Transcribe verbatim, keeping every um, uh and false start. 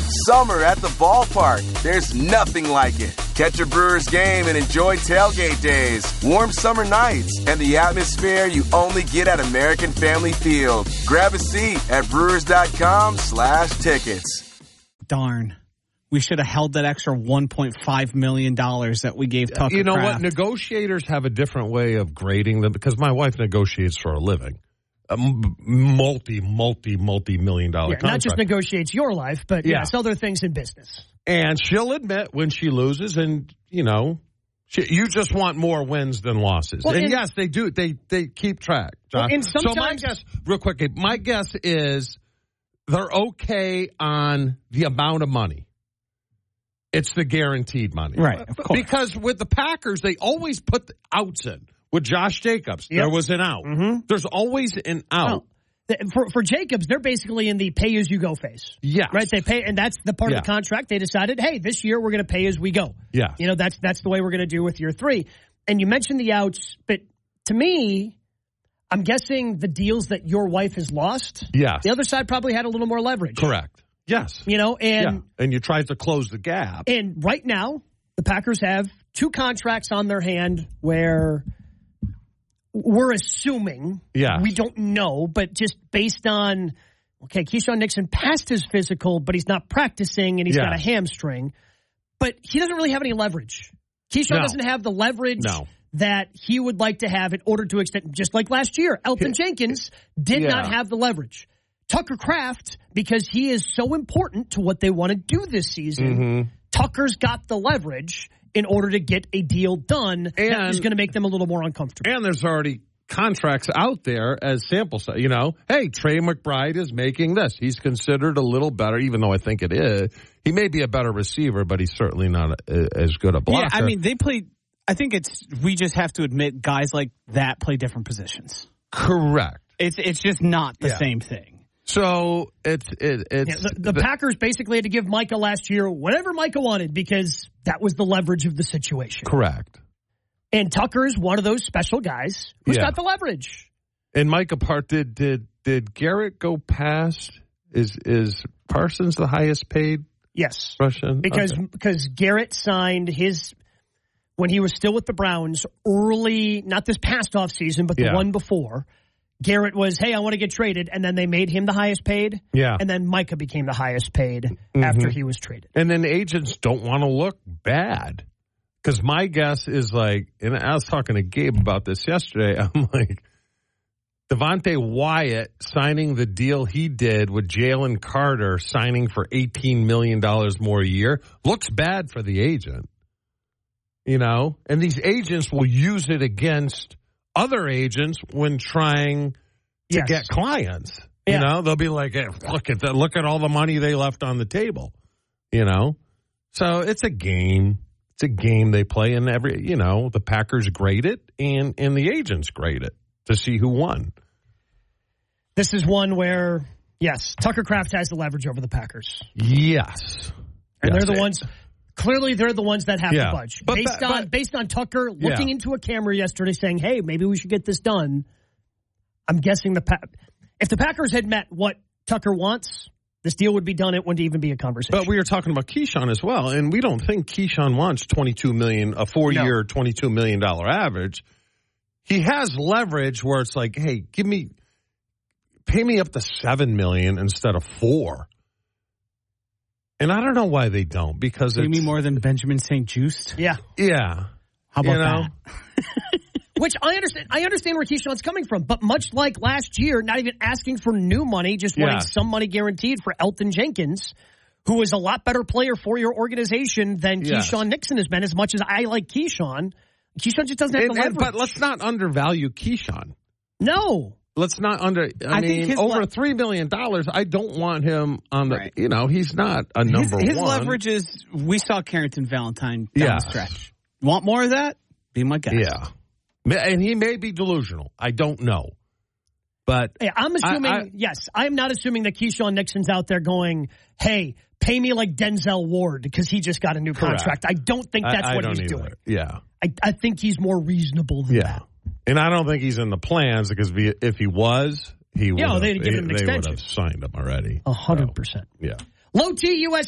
Summer at the ballpark. There's nothing like it. Catch a Brewers game and enjoy tailgate days, warm summer nights, and the atmosphere you only get at American Family Field. Grab a seat at brewers.com slash tickets. Darn. We should have held that extra one point five million dollars that we gave Tucker You know Kraft. what? Negotiators have a different way of grading them because my wife negotiates for a living. A multi, multi, multi-million dollar Yeah, contract. not just negotiates your life, but Yeah. yes, other things in business. And she'll admit when she loses, and, you know, she, you just want more wins than losses. Well, and, and- yes, they do. They they keep track, Josh. Well, and so my sometimes- guess, real quick, my guess is they're okay on the amount of money. It's the guaranteed money. Right, of course. Because with the Packers, they always put the outs in. With Josh Jacobs, Yep. there was an out. Mm-hmm. There's always an out. Oh, for for Jacobs, they're basically in the pay-as-you-go phase. Yes. Right? They pay, and that's the part Yeah. of the contract. They decided, hey, this year we're going to pay as we go. Yeah. You know, that's that's the way we're going to do with year three. And you mentioned the outs, but to me, I'm guessing the deals that your wife has lost, Yes. the other side probably had a little more leverage. Correct. Yes. You know, and yeah. And you tried to close the gap. and right now, the Packers have two contracts on their hand where we're assuming, Yes. we don't know, but just based on, okay, Keyshawn Nixon passed his physical, but he's not practicing and he's Yes. got a hamstring. But he doesn't really have any leverage. Keyshawn No. doesn't have the leverage No. that he would like to have in order to extend, just like last year. Elton Jenkins did Yeah. not have the leverage. Tucker Kraft, because he is so important to what they want to do this season, Mm-hmm. Tucker's got the leverage in order to get a deal done that And- is going to make them a little more uncomfortable. And there's already contracts out there as sample size. You know, hey, Trey McBride is making this. He's considered a little better, even though I think it is. He may be a better receiver, but he's certainly not a, as good a blocker. Yeah, I mean, they play. I think it's. We just have to admit, guys like that play different positions. correct. It's it's just not the Yeah. same thing. So it's it, it's Yeah, the, the Packers basically had to give Micah last year whatever Micah wanted because that was the leverage of the situation. correct. And Tucker's one of those special guys who's Yeah. got the leverage. And Micah Part did did did Garrett go past? Is is Parsons the highest paid Yes. Russian? Because Okay. because Garrett signed his when he was still with the Browns early, not this past offseason, but the Yeah. one before. Garrett was, hey, I want to get traded, and then they made him the highest paid. Yeah. And then Micah became the highest paid Mm-hmm. after he was traded. And then agents don't want to look bad. Because my guess is like, and I was talking to Gabe about this yesterday. I'm like, Devontae Wyatt signing the deal he did with Jalen Carter signing for eighteen million dollars more a year looks bad for the agent. You know? And these agents will use it against other agents when trying to Yes. get clients. Yeah. You know, they'll be like, hey, look at that, look at all the money they left on the table. You know? So it's a game. It's a game they play in every, you know, the Packers grade it and, and the agents grade it to see who won. This is one where, yes, Tucker Kraft has the leverage over the Packers. Yes. And Yes. they're the ones, clearly they're the ones that have Yeah. to budge. But- based but- on based on Tucker looking Yeah. into a camera yesterday saying, hey, maybe we should get this done, I'm guessing the pa- if the Packers had met what Tucker wants, this deal would be done. It wouldn't even be a conversation. But we were talking about Keyshawn as well, and we don't think Keyshawn wants twenty-two million dollars, a four-year, No. twenty-two million dollars average. He has leverage where it's like, hey, give me, pay me up to seven million dollars instead of four. And I don't know why they don't, because Pay it's, me more than Benjamin Saint Just. yeah. yeah. How about You know? that? Which I understand. I understand where Keyshawn's coming from, but much like last year, not even asking for new money, just wanting Yeah. some money guaranteed for Elton Jenkins, who is a lot better player for your organization than Yes. Keyshawn Nixon has been. As much as I like Keyshawn, Keyshawn just doesn't have And- the and- leverage. but let's not undervalue Keyshawn. No. Let's not under. I, I think mean, his over le- three million dollars. I don't want him on the. Right. You know, he's not a number his, his one. leverage is, we saw Carrington Valentine down Yes. the stretch. Want more of that? Be my guest. Yeah, and he may be delusional. I don't know, but Hey, I'm assuming, I- I- yes, I'm not assuming that Keyshawn Nixon's out there going, hey, pay me like Denzel Ward because he just got a new Correct. contract. I don't think that's I, I what don't he's either. doing. Yeah, I, I think he's more reasonable than yeah, that. and I don't think he's in the plans because we, if he was, he would. Yeah, have, they'd give him an they extension. would have signed him already. A hundred So, percent. Yeah. Low T U S